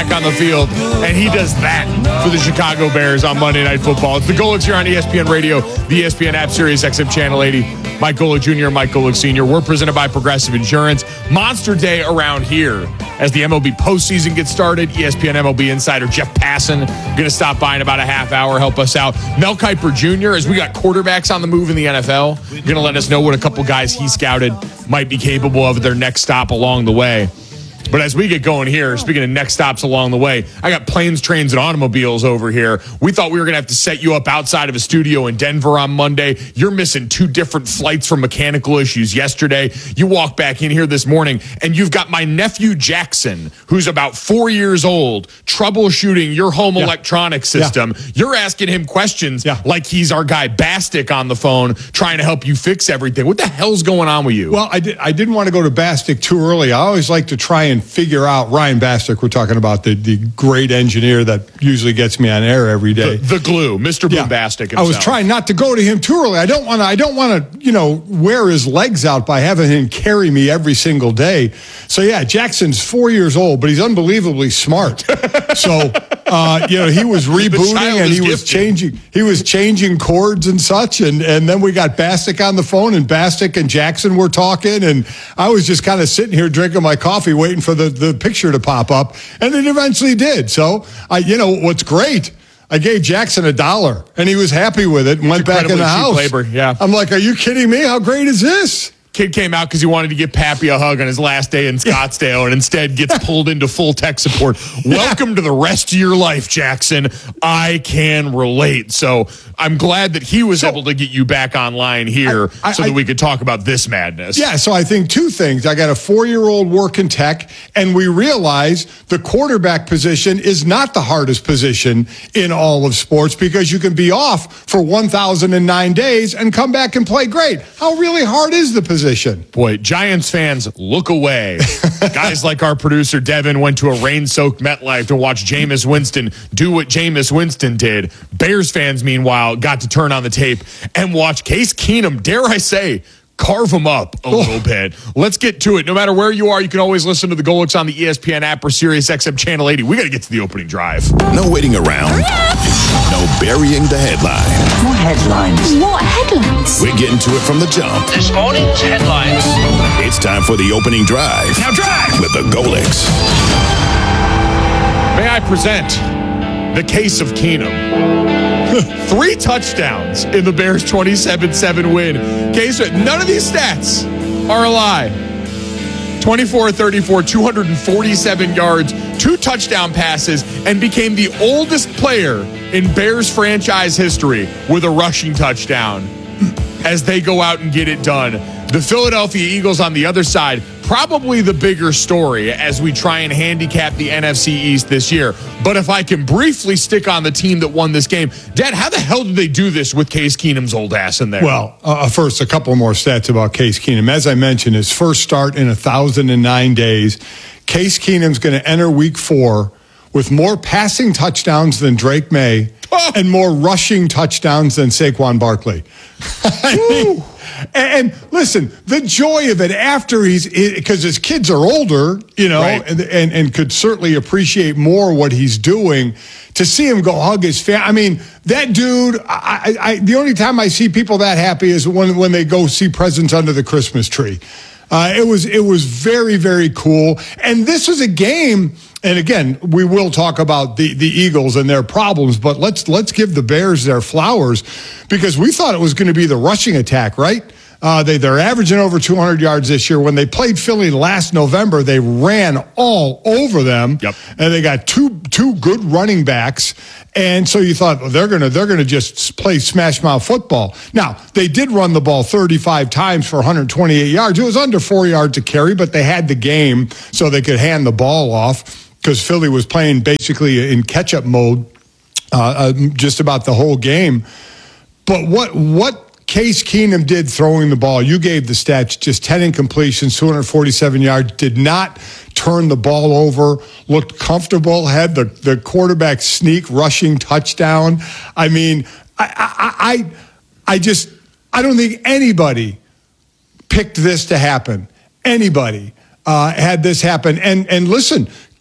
back on the field, and he does that for the Chicago Bears on Monday Night Football. It's the Golics here on ESPN Radio, the ESPN app, Sirius XM Channel 80. Mike Golic Jr. and Mike Golic Sr. We're presented by Progressive Insurance. Monster day around here as the MLB postseason gets started. ESPN MLB insider Jeff Passan going to stop by in about a half hour, help us out. Mel Kiper Jr., as we got quarterbacks on the move in the NFL, going to let us know what a couple guys he scouted might be capable of at their next stop along the way. But as we get going here, speaking of next stops along the way, I got planes, trains, and automobiles over here. We thought we were going to have to set you up outside of a studio in Denver on Monday. You're missing 2 different flights from mechanical issues yesterday. You walk back in here this morning, and you've got my nephew Jackson, who's about 4 years old, troubleshooting your home electronic system. You're asking him questions like he's our guy Bastic on the phone, trying to help you fix everything. What the hell's going on with you? Well, I didn't want to go to Bastic too early. I always like to try and figure out Ryan Bastic. We're talking about the great engineer that usually gets me on air every day. The glue, Mr. Boombastic himself. I was trying not to go to him too early. I don't want to, wear his legs out by having him carry me every single day. So Jackson's 4 years old, but he's unbelievably smart. So, he was rebooting and he was changing chords and such. And then we got Bastic on the phone, and Bastic and Jackson were talking, and I was just kind of sitting here drinking my coffee, waiting for the picture to pop up, and it eventually did. So, what's great, I gave Jackson $1, and he was happy with it and went back in the house. Labor, yeah. I'm like, are you kidding me? How great is this? Kid came out because he wanted to give Pappy a hug on his last day in Scottsdale and instead gets pulled into full tech support. Welcome to the rest of your life, Jackson. I can relate. So I'm glad that he was able to get you back online here so that we could talk about this madness. Yeah, so I think 2 things. I got a 4-year-old working tech, and we realize the quarterback position is not the hardest position in all of sports because you can be off for 1,009 days and come back and play great. How really hard is the position? Boy, Giants fans, look away. Guys like our producer Devin went to a rain-soaked MetLife to watch Jameis Winston do what Jameis Winston did. Bears fans, meanwhile, got to turn on the tape and watch Case Keenum, dare I say, carve him up a little bit. Let's get to it. No matter where you are, you can always listen to the Golics on the ESPN app or Sirius XM Channel 80. We got to get to the opening drive. No waiting around. No burying the headline. More headlines. What headlines? We're getting to it from the jump. This morning's headlines. It's time for the opening drive. Now drive! With the Golics. May I present the case of Keenum? 3 touchdowns in the Bears' 27-7 win. Case, none of these stats are a lie. 24-34, 247 yards, 2 touchdown passes, and became the oldest player in Bears franchise history with a rushing touchdown as they go out and get it done. The Philadelphia Eagles on the other side, probably the bigger story as we try and handicap the NFC East this year. But if I can briefly stick on the team that won this game, Dad, how the hell did they do this with Case Keenum's old ass in there? Well, first, a couple more stats about Case Keenum. As I mentioned, his first start in 1,009 days. Case Keenum's going to enter week 4 with more passing touchdowns than Drake May and more rushing touchdowns than Saquon Barkley. And listen, the joy of it after because his kids are older, right, and could certainly appreciate more what he's doing. To see him go hug his family, I mean, that dude. The only time I see people that happy is when they go see presents under the Christmas tree. It was very, very cool. And this was a game. And again, we will talk about the Eagles and their problems, but let's give the Bears their flowers because we thought it was going to be the rushing attack, right? They're averaging over 200 yards this year. When they played Philly last November, they ran all over them. Yep. And they got two good running backs. And so you thought, well, they're gonna just play smash mouth football. Now, they did run the ball 35 times for 128 yards. It was under 4 yards to carry, but they had the game so they could hand the ball off because Philly was playing basically in catch-up mode just about the whole game. But what Case Keenum did throwing the ball, you gave the stats, just 10 incompletions, 247 yards, did not turn the ball over, looked comfortable, had the quarterback sneak rushing touchdown. I mean, I don't think anybody picked this to happen. Anybody had this happen. And listen,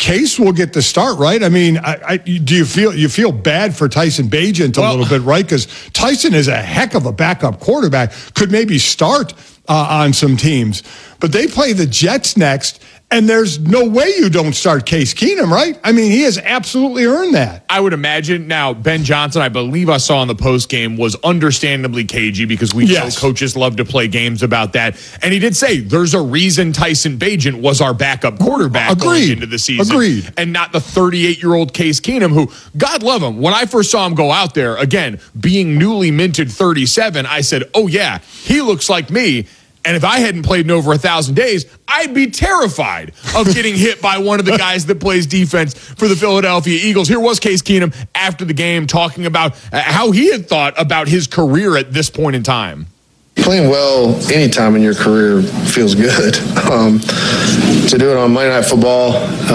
Case will get the start, right? I mean, do you feel bad for Tyson Bagent a little bit, right? Because Tyson is a heck of a backup quarterback, could maybe start on some teams. But they play the Jets next, and there's no way you don't start Case Keenum, right? I mean, he has absolutely earned that. I would imagine. Now, Ben Johnson, I believe I saw in the postgame, was understandably cagey because we know coaches love to play games about that. And he did say there's a reason Tyson Bagent was our backup quarterback going into the season. Agreed. And not the 38-year-old Case Keenum, who, God love him, when I first saw him go out there, again, being newly minted 37, I said, oh, yeah, he looks like me. And if I hadn't played in over 1,000 days, I'd be terrified of getting hit by one of the guys that plays defense for the Philadelphia Eagles. Here was Case Keenum after the game talking about how he had thought about his career at this point in time. Playing well any time in your career feels good. To do it on Monday Night Football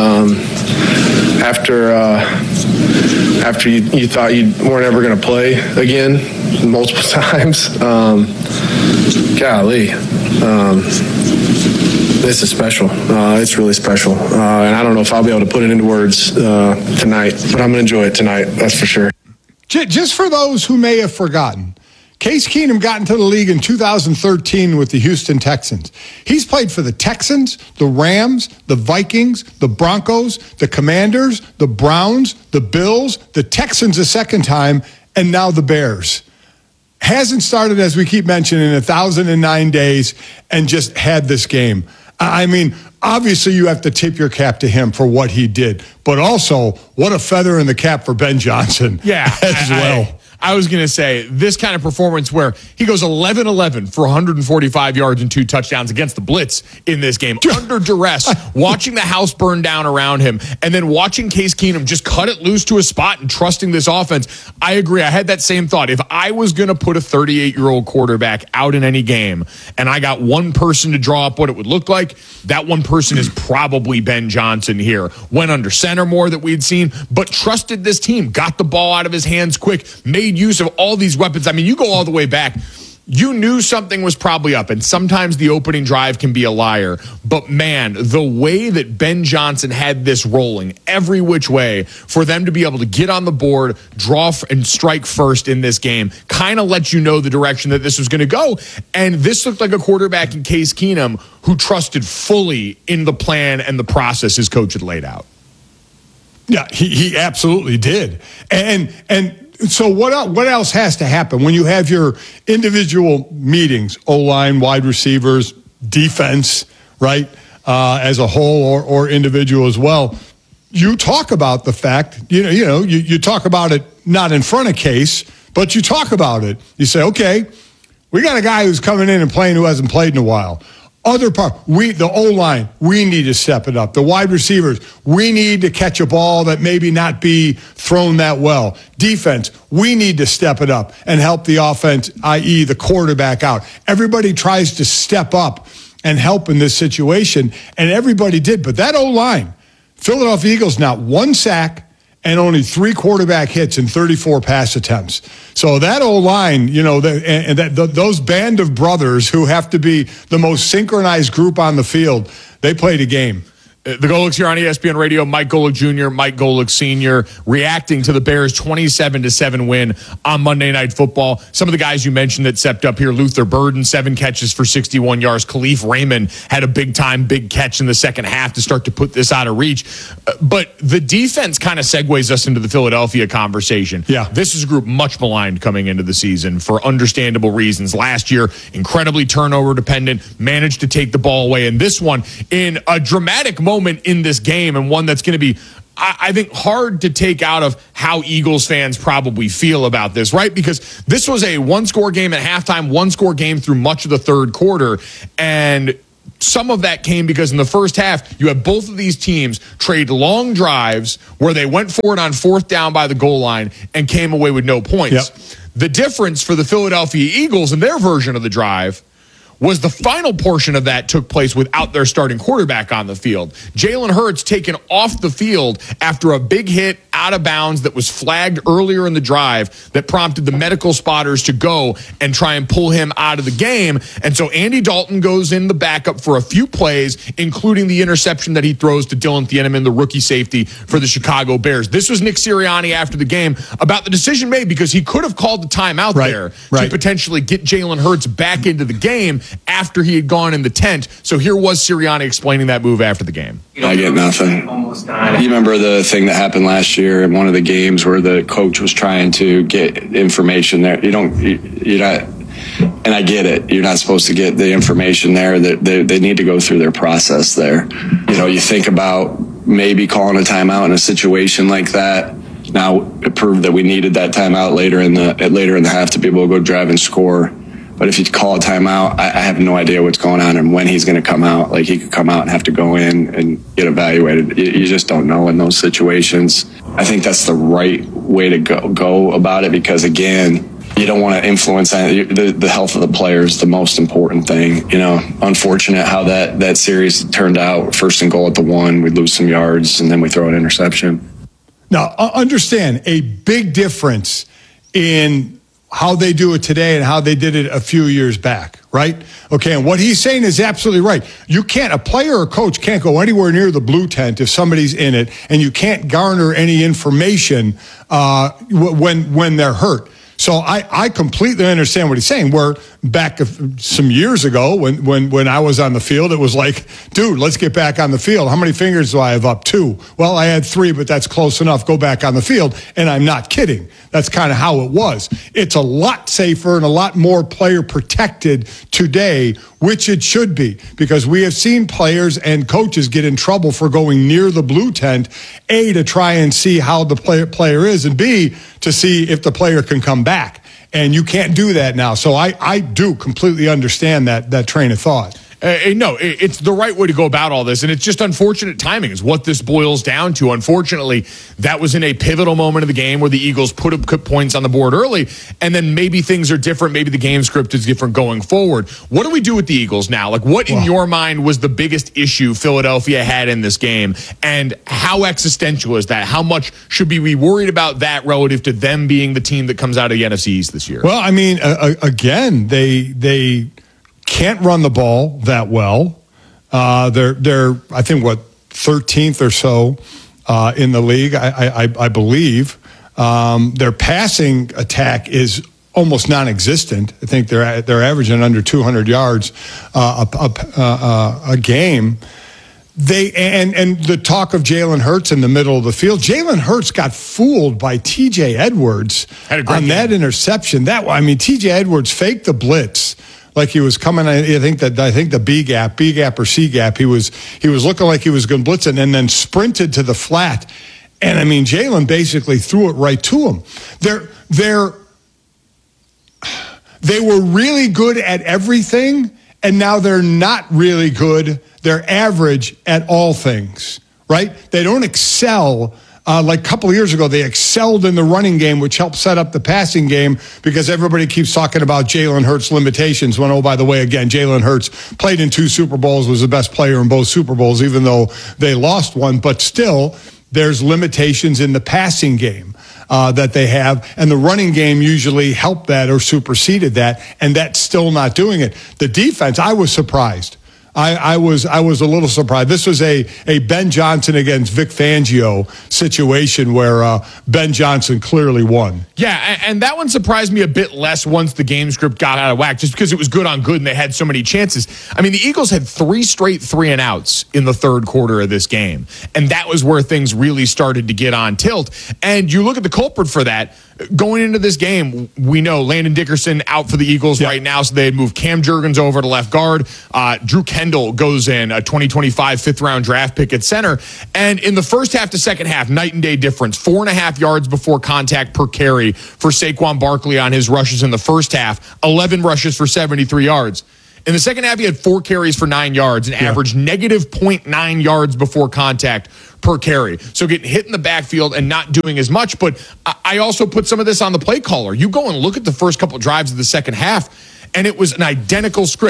after you thought you weren't ever going to play again multiple times, golly, this is special. It's really special. And I don't know if I'll be able to put it into words tonight, but I'm going to enjoy it tonight, that's for sure. Just for those who may have forgotten, Case Keenum got into the league in 2013 with the Houston Texans. He's played for the Texans, the Rams, the Vikings, the Broncos, the Commanders, the Browns, the Bills, the Texans a second time, and now the Bears. Hasn't started, as we keep mentioning, 1,009 days and just had this game. I mean, obviously you have to tip your cap to him for what he did, but also what a feather in the cap for Ben Johnson as well. I was going to say, this kind of performance where he goes 11-11 for 145 yards and 2 touchdowns against the blitz in this game, under duress, watching the house burn down around him, and then watching Case Keenum just cut it loose to a spot and trusting this offense. I agree. I had that same thought. If I was going to put a 38-year-old quarterback out in any game and I got one person to draw up what it would look like, that one person is probably Ben Johnson here. Went under center more that we'd seen, but trusted this team, got the ball out of his hands quick, made use of all these weapons. I mean, you go all the way back. You knew something was probably up, and sometimes the opening drive can be a liar. But, man, the way that Ben Johnson had this rolling every which way for them to be able to get on the board, draw and strike first in this game kind of lets you know the direction that this was going to go. And this looked like a quarterback in Case Keenum who trusted fully in the plan and the process his coach had laid out. Yeah, he absolutely did. And so what else has to happen when you have your individual meetings, O-line, wide receivers, defense, right, as a whole or individual as well? You talk about the fact, you talk about it not in front of Case, but you talk about it. You say, okay, we got a guy who's coming in and playing who hasn't played in a while. Other part, the O-line, we need to step it up. The wide receivers, we need to catch a ball that maybe not be thrown that well. Defense, we need to step it up and help the offense, i.e. the quarterback out. Everybody tries to step up and help in this situation, and everybody did. But that O-line, Philadelphia Eagles, not one sack and only 3 quarterback hits and 34 pass attempts. So that O-line, those band of brothers who have to be the most synchronized group on the field, they played a game. The Golics here on ESPN Radio, Mike Golic Jr., Mike Golic Sr., reacting to the Bears' 27-7 win on Monday Night Football. Some of the guys you mentioned that stepped up here, Luther Burden, 7 catches for 61 yards. Khalif Raymond had a big catch in the second half to start to put this out of reach. But the defense kind of segues us into the Philadelphia conversation. Yeah. This is a group much maligned coming into the season for understandable reasons. Last year, incredibly turnover dependent, managed to take the ball away. And this one, in a dramatic moment in this game, and one that's going to be, I think, hard to take out of how Eagles fans probably feel about this, right? Because this was a 1-score game at halftime, 1-score game through much of the third quarter, and some of that came because in the first half, you have both of these teams trade long drives where they went for it on 4th down by the goal line and came away with no points. Yep. The difference for the Philadelphia Eagles in their version of the drive was the final portion of that took place without their starting quarterback on the field. Jalen Hurts taken off the field after a big hit out of bounds that was flagged earlier in the drive that prompted the medical spotters to go and try and pull him out of the game. And so Andy Dalton goes in the backup for a few plays, including the interception that he throws to Dylan Thieneman, the rookie safety for the Chicago Bears. This was Nick Sirianni after the game about the decision made, because he could have called the timeout there to potentially get Jalen Hurts back into the game after he had gone in the tent. So here was Sirianni explaining that move after the game. I get nothing. You remember the thing that happened last year in one of the games where the coach was trying to get information there? You're not, and I get it. You're not supposed to get the information there. They need to go through their process there. You think about maybe calling a timeout in a situation like that. Now it proved that we needed that timeout later in the half to be able to go drive and score. But if you call a timeout, I have no idea what's going on and when he's going to come out. Like, he could come out and have to go in and get evaluated. You just don't know in those situations. I think that's the right way to go about it, because, again, you don't want to influence the health of the players, the most important thing. Unfortunate how that series turned out. 1st and goal at the 1, we lose some yards, and then we throw an interception. Now, understand a big difference in how they do it today and how they did it a few years back, right? Okay, and what he's saying is absolutely right. A player or coach can't go anywhere near the blue tent if somebody's in it, and you can't garner any information when they're hurt. So I completely understand what he's saying. Where back some years ago when I was on the field, it was like, dude, let's get back on the field. How many fingers do I have up? 2. Well, I had 3, but that's close enough. Go back on the field. And I'm not kidding. That's kind of how it was. It's a lot safer and a lot more player protected today, which it should be, because we have seen players and coaches get in trouble for going near the blue tent, A, to try and see how the player is, and B, to see if the player can come back. And you can't do that now. So I do completely understand that train of thought. No, it's the right way to go about all this, and it's just unfortunate timing is what this boils down to. Unfortunately, that was in a pivotal moment of the game where the Eagles put up points on the board early, and then maybe things are different. Maybe the game script is different going forward. What do we do with the Eagles now? Like, what in your mind was the biggest issue Philadelphia had in this game, and how existential is that? How much should we be worried about that relative to them being the team that comes out of the NFC East this year? Well, I mean, again, they can't run the ball that well. They're I think 13th or so in the league, I believe. Their passing attack is almost non-existent. I think they're averaging under 200 yards a game. And the talk of Jalen Hurts in the middle of the field. Jalen Hurts got fooled by T.J. Edwards on that interception. T.J. Edwards faked the blitz like he was coming. I think the B gap or C gap. He was looking like he was going to blitz it, and then sprinted to the flat. And Jalen basically threw it right to him. They were really good at everything, and now they're not really good. They're average at all things, right? They don't excel. Like a couple of years ago, they excelled in the running game, which helped set up the passing game, because everybody keeps talking about Jalen Hurts' limitations. When, oh, by the way, again, Jalen Hurts played in 2 Super Bowls, was the best player in both Super Bowls, even though they lost one. But still, there's limitations in the passing game that they have, and the running game usually helped that or superseded that, and that's still not doing it. The defense, I was surprised. I was a little surprised. This was a Ben Johnson against Vic Fangio situation where Ben Johnson clearly won. Yeah, and that one surprised me a bit less once the game script got out of whack, just because it was good on good and they had so many chances. The Eagles had 3 straight 3-and-outs in the third quarter of this game, and that was where things really started to get on tilt. And you look at the culprit for that. Going into this game, we know Landon Dickerson out for the Eagles right now, so they had moved Cam Jurgens over to left guard. Drew Kendall goes in, a 2025 fifth-round draft pick at center. And in the first half to second half, night and day difference, 4.5 yards before contact per carry for Saquon Barkley on his rushes in the first half, 11 rushes for 73 yards. In the second half, he had 4 carries for 9 yards and averaged negative 0.9 yards before contact per carry. So getting hit in the backfield and not doing as much. But I also put some of this on the play caller. You go and look at the first couple drives of the second half, and it was an identical script.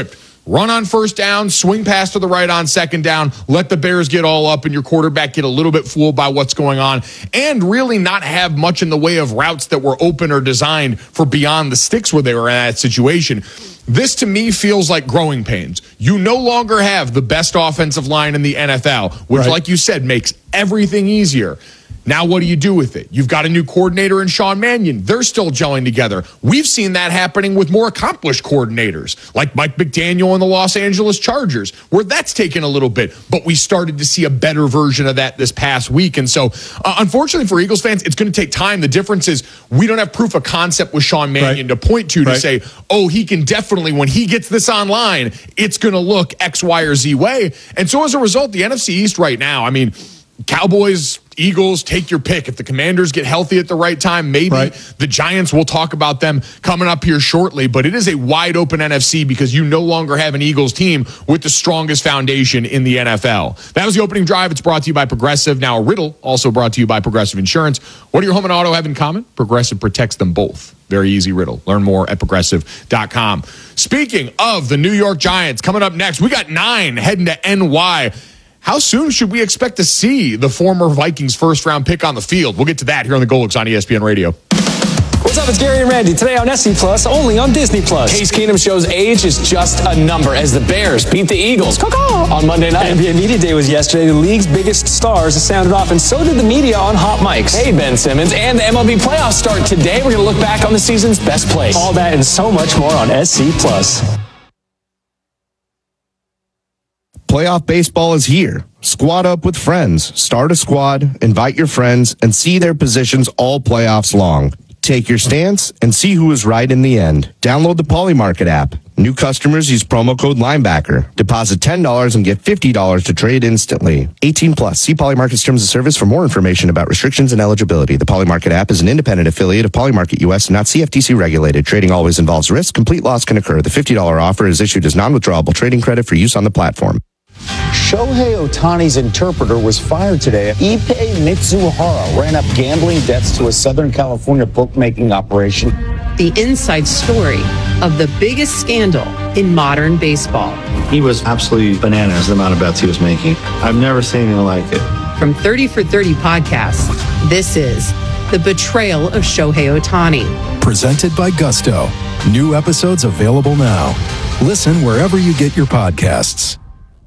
run on first down, swing pass to the right on second down, let the Bears get all up and your quarterback get a little bit fooled by what's going on, and really not have much in the way of routes that were open or designed for beyond the sticks where they were in that situation. This, to me, feels like growing pains. You no longer have the best offensive line in the NFL, which, like you said, makes everything easier. Now, what do you do with it? You've got a new coordinator in Sean Mannion. They're still gelling together. We've seen that happening with more accomplished coordinators, like Mike McDaniel and the Los Angeles Chargers, where that's taken a little bit. But we started to see a better version of that this past week. And so, unfortunately for Eagles fans, it's going to take time. The difference is we don't have proof of concept with Sean Mannion to point to say, oh, he can definitely, when he gets this online, it's going to look X, Y, or Z way. And so as a result, the NFC East right now, I mean, Cowboys, Eagles, take your pick. If the Commanders get healthy at the right time, maybe the Giants, we'll talk about them coming up here shortly. But it is a wide open NFC because you no longer have an Eagles team with the strongest foundation in the NFL. That was the opening drive. It's brought to you by Progressive. Now a riddle, also brought to you by Progressive Insurance. What do your home and auto have in common? Progressive protects them both. Very easy riddle. Learn more at Progressive.com. Speaking of the New York Giants, coming up next, we got 9 heading to NY. How soon should we expect to see the former Vikings first-round pick on the field? We'll get to that here on the Golix on ESPN Radio. What's up? It's Gary and Randy. Today on SC Plus, only on Disney Plus. Case Keenum shows age is just a number as the Bears beat the Eagles on Monday night. NBA Media Day was yesterday. The league's biggest stars sounded off, and so did the media on Hot Mics. Hey, Ben Simmons. And the MLB playoffs start today. We're going to look back on the season's best plays. All that and so much more on SC Plus. Playoff baseball is here. Squad up with friends. Start a squad, invite your friends, and see their positions all playoffs long. Take your stance and see who is right in the end. Download the Polymarket app. New customers use promo code Linebacker. Deposit $10 and get $50 to trade instantly. 18 plus. See Polymarket's terms of service for more information about restrictions and eligibility. The Polymarket app is an independent affiliate of Polymarket US and not CFTC regulated. Trading always involves risk. Complete loss can occur. The $50 offer is issued as non-withdrawable trading credit for use on the platform. Shohei Ohtani's interpreter was fired today. Ippei Mitsuhara ran up gambling debts to a Southern California bookmaking operation. The inside story of the biggest scandal in modern baseball. He was absolutely bananas, the amount of bets he was making. I've never seen anything like it. From 30 for 30 podcasts, this is The Betrayal of Shohei Ohtani. Presented by Gusto. New episodes available now. Listen wherever you get your podcasts.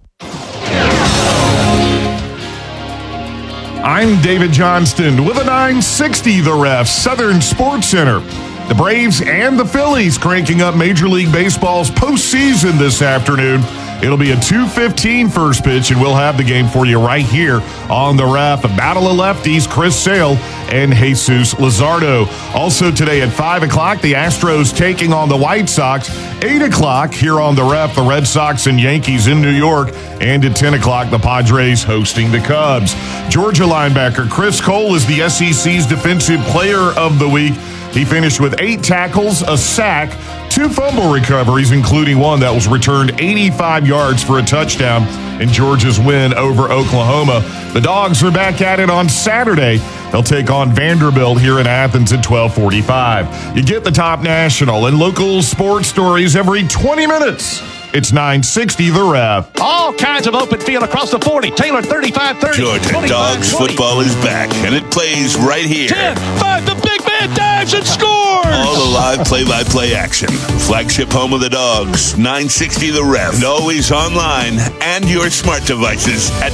I'm David Johnston with a 960 The Ref, Southern Sports Center. The Braves and the Phillies cranking up Major League Baseball's postseason this afternoon. It'll be a 2:15 first pitch, and we'll have the game for you right here on The Ref. A battle of lefties, Chris Sale and Jesus Luzardo. Also today at 5 o'clock, the Astros taking on the White Sox. 8 o'clock here on The Ref, the Red Sox and Yankees in New York. And at 10 o'clock, the Padres hosting the Cubs. Georgia linebacker Chris Cole is the SEC's Defensive Player of the Week. He finished with 8 tackles, a sack, 2 fumble recoveries, including one that was returned 85 yards for a touchdown in Georgia's win over Oklahoma. The Dogs are back at it on Saturday. They'll take on Vanderbilt here in Athens at 12:45. You get the top national and local sports stories every 20 minutes. It's 960 The Ref. All kinds of open field across the 40. Taylor 35-30. Georgia Dogs football is back, and it plays right here. 10-5, the big man dives and scores! All the live play-by-play action. Flagship home of the Dogs, 960 The Ref. And always online and your smart devices at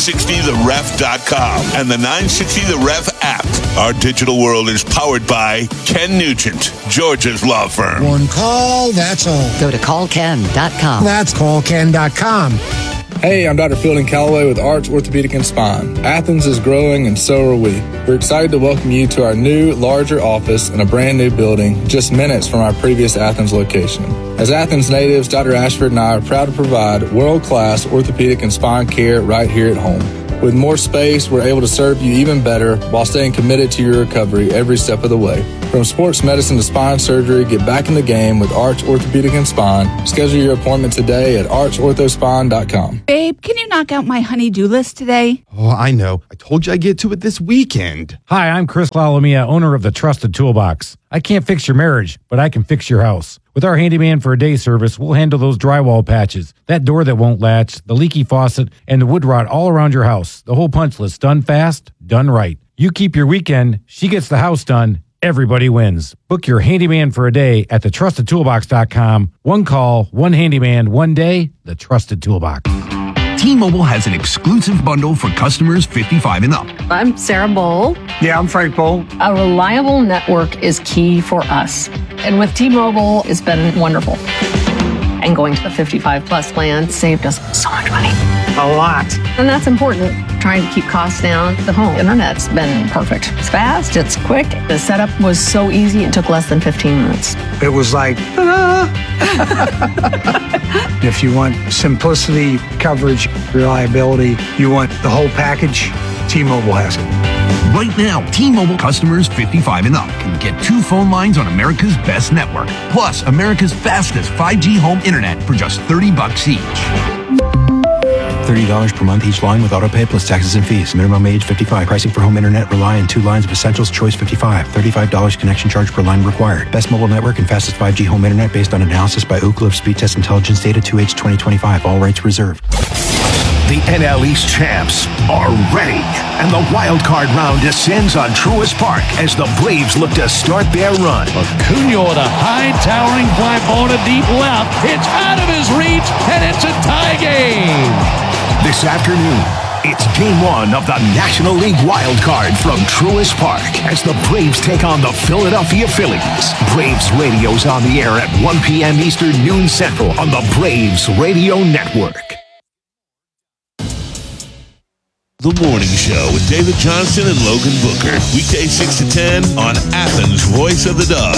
960theref.com and the 960 The Ref app. Our digital world is powered by Ken Nugent, Georgia's law firm. One call, that's all. Go to callken.com. That's callken.com. Hey, I'm Dr. Fielding Calloway with Arch Orthopedic and Spine. Athens is growing and so are we. We're excited to welcome you to our new, larger office in a brand new building just minutes from our previous Athens location. As Athens natives, Dr. Ashford and I are proud to provide world-class orthopedic and spine care right here at home. With more space, we're able to serve you even better while staying committed to your recovery every step of the way. From sports medicine to spine surgery, get back in the game with Arch Orthopedic and Spine. Schedule your appointment today at archorthospine.com. Babe, can you knock out my honey-do list today? Oh, I know. I told you I'd get to it this weekend. Hi, I'm Chris Lalomia, owner of the Trusted Toolbox. I can't fix your marriage, but I can fix your house. With our Handyman for a Day service, we'll handle those drywall patches, that door that won't latch, the leaky faucet, and the wood rot all around your house. The whole punch list, done fast, done right. You keep your weekend, she gets the house done. Everybody wins. Book your Handyman for a Day at thetrustedtoolbox.com. One call, one handyman, one day, the Trusted Toolbox. T-Mobile has an exclusive bundle for customers 55 and up. I'm Sarah Bowl. Yeah, I'm Frank Bowl. A reliable network is key for us. And with T-Mobile, it's been wonderful. And going to the 55 plus plan saved us so much money. A lot. And that's important. Trying to keep costs down. The home internet's been perfect. It's fast, it's quick. The setup was so easy, it took less than 15 minutes. It was like, If you want simplicity, coverage, reliability, you want the whole package, T-Mobile has it. Right now, T-Mobile customers 55 and up can get 2 phone lines on America's best network, plus America's fastest 5G home internet for just $30 each. $30 per month each line with autopay plus taxes and fees. Minimum age 55. Pricing for home internet rely on 2 lines of essentials. Choice 55. $35 connection charge per line required. Best mobile network and fastest 5G home internet based on analysis by Ookla of Speed Test Intelligence data 2H 2025. All rights reserved. The NL East champs are ready, and the wild card round descends on Truist Park as the Braves look to start their run. Acuna with a high towering fly ball to deep left. It's out of his reach, and it's a tie game. This afternoon, it's Game 1 of the National League wild card from Truist Park as the Braves take on the Philadelphia Phillies. Braves Radio's on the air at 1 p.m. Eastern, noon Central on the Braves Radio Network. The Morning Show with David Johnston and Logan Booker. Weekday 6 to 10 on Athens' Voice of the Dog.